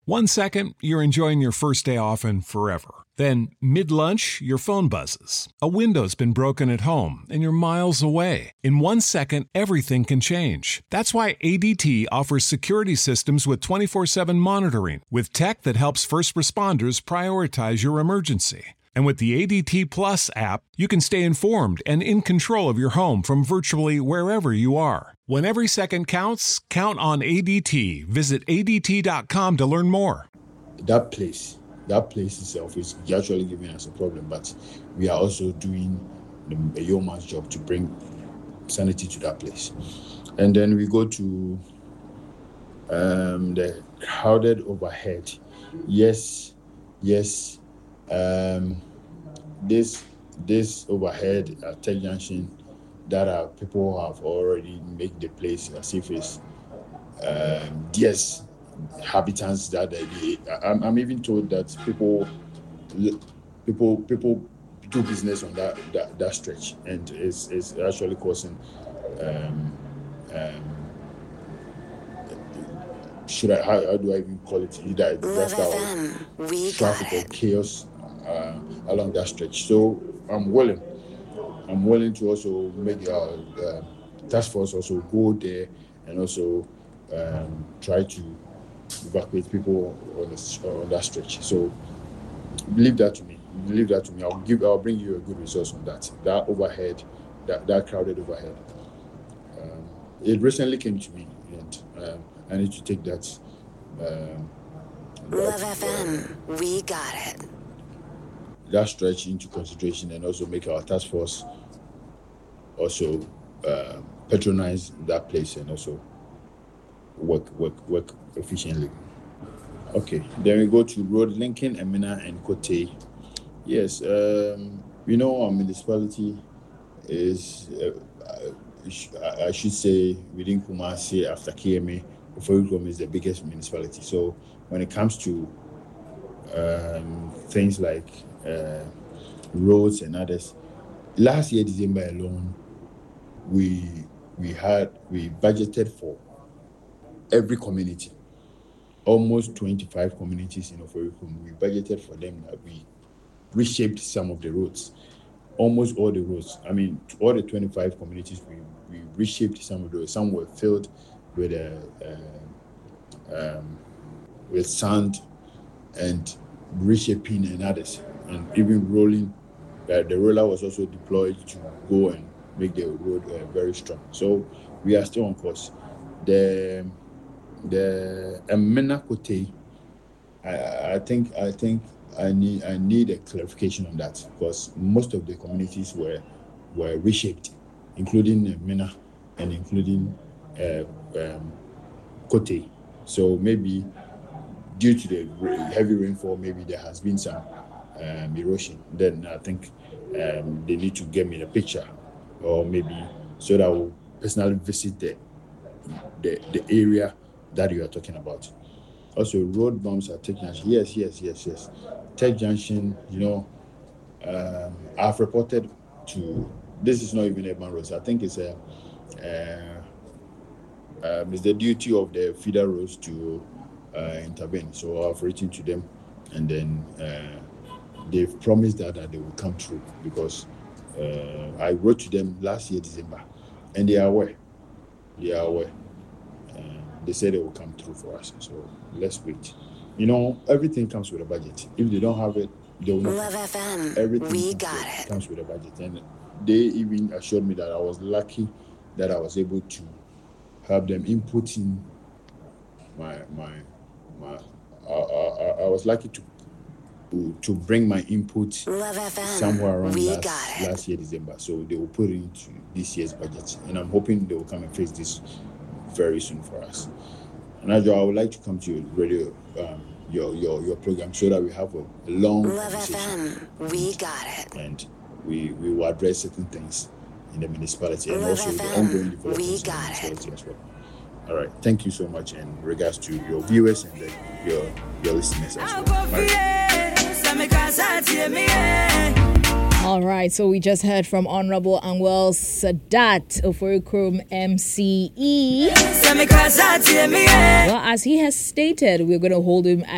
1 second, you're enjoying your first day off and forever. Then, mid-lunch, your phone buzzes. A window's been broken at home and you're miles away. In 1 second, everything can change. That's why ADT offers security systems with 24/7 monitoring, with tech that helps first responders prioritize your emergency. And with the ADT Plus app, you can stay informed and in control of your home from virtually wherever you are. When every second counts, count on ADT. Visit ADT.com to learn more. That place itself is actually giving us a problem, but we are also doing a yeoman's job to bring sanity to that place. And then we go to the crowded overhead. Yes. This overhead at Tech Junction that people have already made the place as if it's habitants that I'm even told that people do business on that stretch, and it's actually causing how do I even call it, either disaster or traffic or chaos along that stretch. So I'm willing to also make our task force also go there and also try to evacuate people on that stretch. So leave that to me. I'll bring you a good resource on that overhead, that crowded overhead. It recently came to me, and I need to take that. Love FM, we got it. That stretch into consideration, and also make our task force also patronize that place and also work efficiently. Okay, then we go to road linking Emina and Kote. Yes, our municipality is, I should say, within Kumasi after KMA, Oforikrom is the biggest municipality. So when it comes to things like roads and others, last year December alone, we budgeted for every community, almost 25 communities in Oforikrom. We budgeted for them that we reshaped some of the roads, almost all the roads. I mean, all the 25 communities, we reshaped some of those. Some were filled with sand and reshaping and others, and even rolling. The roller was also deployed to go and make the road very strong. So we are still on course. The Emina Kote, I think I need a clarification on that, because most of the communities were reshaped, including Emina and including Kote. So maybe due to the heavy rainfall, maybe there has been some erosion. Then I think they need to get me the picture, or maybe so that I will personally visit the area that you are talking about. Also, road bumps at Tech Junction. Yes. Tech Junction, I've reported to, this is not even urban roads. I think it's it's the duty of the feeder roads to intervene. So I've written to them, and then they've promised that they will come through, because I wrote to them last year, December, and they are aware. They said they will come through for us. So let's wait. Everything comes with a budget. If they don't have it, they will not. Love FM, everything it. Comes with a budget. And they even assured me that I was lucky that I was able to have them input in I was lucky to bring my input somewhere around last year, December. So they will put it into this year's budget. And I'm hoping they will come and face this very soon for us. And I would like to come to your radio, your program, so that we have a long Love FM, we got it. And we will address certain things in the municipality, and Love also FM, the ongoing developments we in the got municipality as well. All right, thank you so much, and regards to your viewers and your listeners as well. All right, so we just heard from Honorable Anwel Sadat, Oforikrom MCE. Well, as he has stated, we're going to hold him